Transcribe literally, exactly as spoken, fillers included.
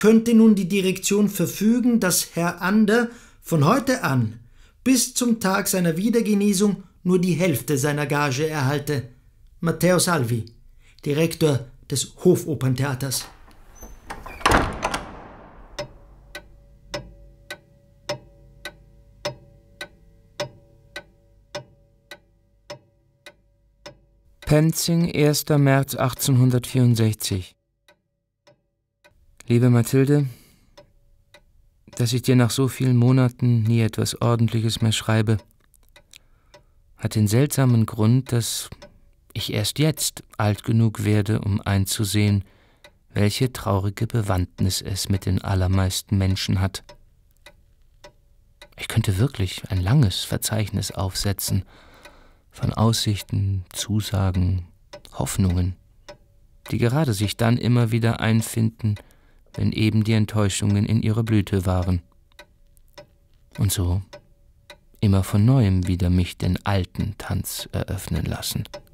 könnte nun die Direktion verfügen, dass Herr Ander von heute an bis zum Tag seiner Wiedergenesung nur die Hälfte seiner Gage erhalte. Matteo Salvi, Direktor des Hofoperntheaters. Penzing, erster März achtzehnhundertvierundsechzig. Liebe Mathilde, dass ich dir nach so vielen Monaten nie etwas Ordentliches mehr schreibe, hat den seltsamen Grund, dass ich erst jetzt alt genug werde, um einzusehen, welche traurige Bewandtnis es mit den allermeisten Menschen hat. Ich könnte wirklich ein langes Verzeichnis aufsetzen von Aussichten, Zusagen, Hoffnungen, die gerade sich dann immer wieder einfinden, wenn eben die Enttäuschungen in ihrer Blüte waren. Und so immer von Neuem wieder mich den alten Tanz eröffnen lassen.